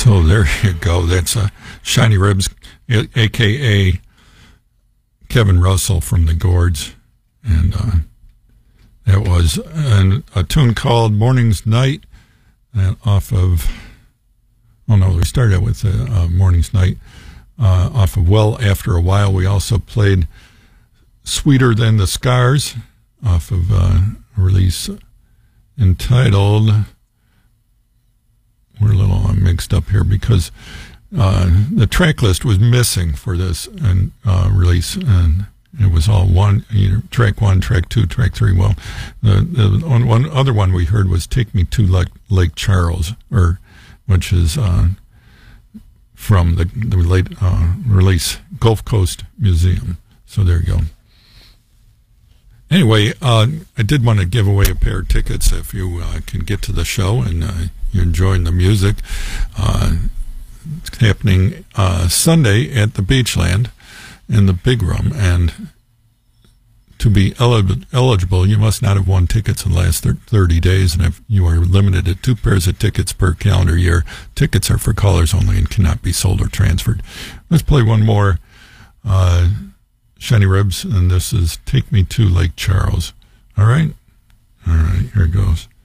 So there you go. That's Shiny Ribs, a.k.a. Kevin Russell from the Gourds. And that was a tune called Morning's Night off of... Oh, no, we started with Morning's Night off of Well After a While. We also played Sweeter Than the Scars off of a release entitled... We're a little mixed up here because the track list was missing for this release, and it was all track 1, track 2, track 3. Well, the one other one we heard was Take Me to Lake Charles, which is from the late release Gulf Coast Museum. So there you go. Anyway, I did want to give away a pair of tickets if you can get to the show and you're enjoying the music. It's happening Sunday at the Beachland in the Big Room, and to be eligible, you must not have won tickets in the last 30 days, and if you are limited to 2 pairs of tickets per calendar year. Tickets are for callers only and cannot be sold or transferred. Let's play one more Shiny Ribs, and this is Take Me to Lake Charles. All right, here it goes.